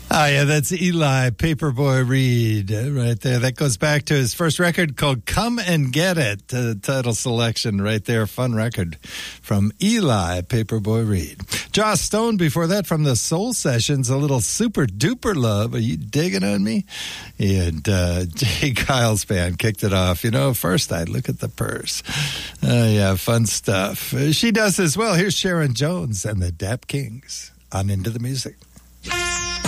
Oh, yeah, that's Eli Paperboy Reed right there. That goes back to his first record called Come and Get It, title selection right there. Fun record from Eli Paperboy Reed. Joss Stone before that from the Soul Sessions, a little Super Duper Love. Are you digging on me? And Jay Kyle's band kicked it off. You know, first I'd look at the purse. Yeah, fun stuff. She does as well. Here's Sharon Jones and the Dap Kings on Into the Music.